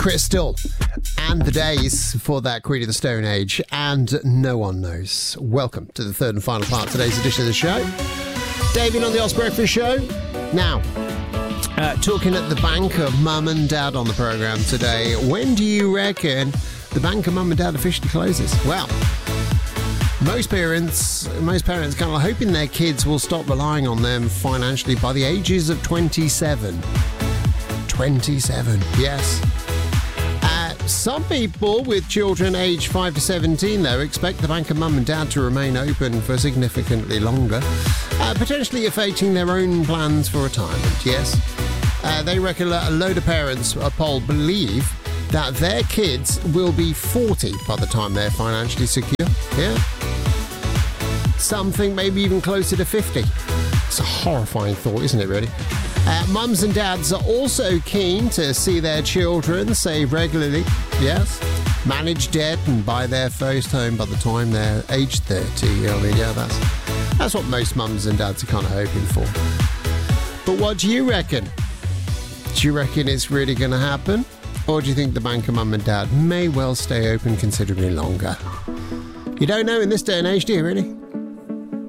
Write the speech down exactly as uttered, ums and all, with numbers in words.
Crystal and the days for that Queen of the Stone Age, and no one knows. Welcome to the third and final part of today's edition of the show. David on the Oz Breakfast Show. Now, uh, talking at the bank of mum and dad on the programme today. When do you reckon the bank of mum and dad officially closes? Well, most parents, most parents kind of hoping their kids will stop relying on them financially by the ages of twenty-seven. twenty-seven, yes. Uh, some people with children aged five to seventeen, though, expect the bank of mum and dad to remain open for significantly longer, uh, potentially affecting their own plans for retirement, yes. Uh, they reckon a load of parents, a poll, believe that their kids will be forty by the time they're financially secure, yeah. Some think maybe even closer to fifty. It's a horrifying thought, isn't it, really? Uh, mums and dads are also keen to see their children save regularly, yes, manage debt and buy their first home by the time they're age thirty. I mean, yeah, that's, that's what most mums and dads are kind of hoping for. But what do you reckon? Do you reckon it's really going to happen? Or do you think the bank of mum and dad may well stay open considerably longer? You don't know in this day and age, do you, really?